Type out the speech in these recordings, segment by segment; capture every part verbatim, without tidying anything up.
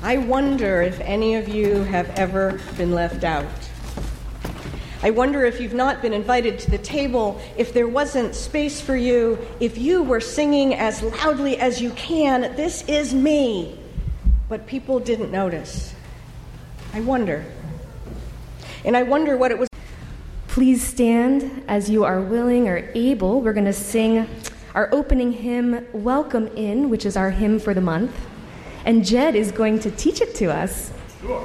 I wonder if any of you have ever been left out. I wonder if you've not been invited to the table, if there wasn't space for you, if you were singing as loudly as you can, "This is me," but people didn't notice. I wonder. And I wonder what it was. Please stand as you are willing or able. We're going to sing our opening hymn, Welcome In, which is our hymn for the month. And Jed is going to teach it to us. Sure.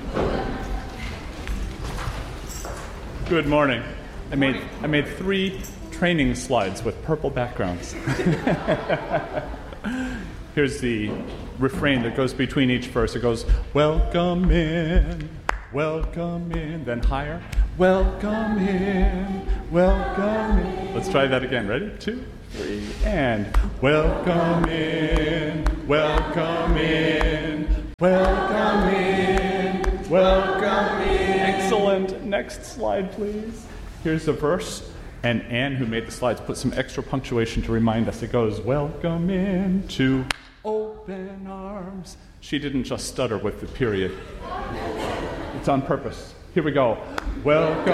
Good morning. I made I made three training slides with purple backgrounds. Here's the refrain that goes between each verse. It goes, welcome in, welcome in, then higher, welcome in, welcome in. Let's try that again. Ready? Two, three, and welcome in, welcome in, welcome in, welcome in. Excellent. Next slide, please. Here's the verse. And Anne, who made the slides, put some extra punctuation to remind us. It goes, welcome in to open arms. She didn't just stutter with the period. It's on purpose. Here we go. Welcome.